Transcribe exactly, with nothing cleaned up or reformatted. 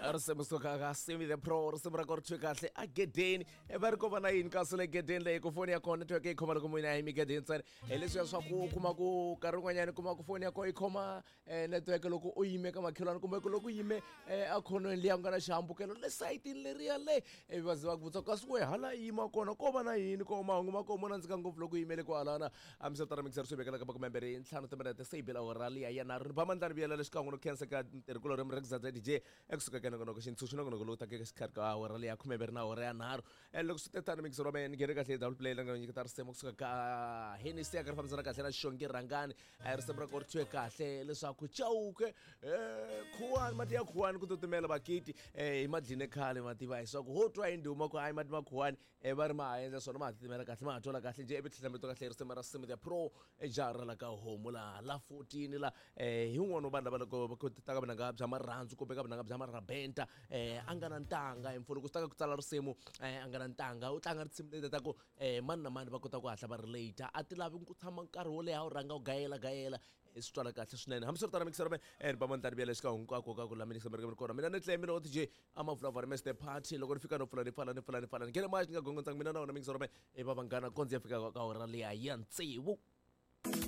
Arsemos ka simi the pro semra korchwe kahle agedeni ever ko bana in ka sele gedeni le ko phone ya ko network e khoma ko mo ina imi gedeni tsare eleswa swa ku kuma ku karunganyane kuma ku phone ya ko ikhoma network loko o ime ka makhelwana kumbe ko loko ime akhonweni liya ngana xihambukelo le site le ria le evazi va kuvutsa ka swe hala yima kona ko bana yini ko mahungu ma ko mona ndzika ngopfu loko yimele ko halana amsetara mixer swi bekela ka ba kumembere ntlhanu timinete se ibela orali ya na ri ba mandlani biyela leswi ka ngono cancer ka ntirikulo ri mrexza D J ekusuka ka ngono ko xintsuxo ngono ko lota ka xikhari ka orali ya khumembere na ora ya nharhu loko swi tetana mixer wa men ngere kahle double play la ngani nyikita risemo kusuka ka Hennessy ya ka famzana kahle na xongi rangani a risemo ra korthiwe kahle leswaku chauke eh khuwani mati ya khuwani ku tutumela bakiti eh imadline khale mati va hiswa ku ho twa induma ko ai mati ma khuwani e va ri ma endla swona ma titimela kahle ma thola kahle nje ebithlameto kahle risemo ra simi the pro e jara la ka homu la la fourteen la eh hin'wana vanhu lava loko ku ta ka vananga bya marhandzu kumbe ka vananga bya marabenta eh angana ntanga imfuno ku staka ku tsala risimo eh angana ntanga u tlanga risimu leti ta ku eh mani na mani va kota ku hatla va relate a ti lavi ku tshama nkarhi wo leha u rhanga u gayela gayela swi twala kahle swinene hambiswiritano mixer me and ba mandlani bya leswi ka hinkwako ka ku laminisa mi ri kona mina ni tlhe mina o T J amavulavuleri me the party loko ni fika no pfula ni pfala ni pfala ni pfala ni ngene maji ni nga gongontsanga mina na wona mixer me e va vanghana kondzo ya fika ka ora leya ya ntsevu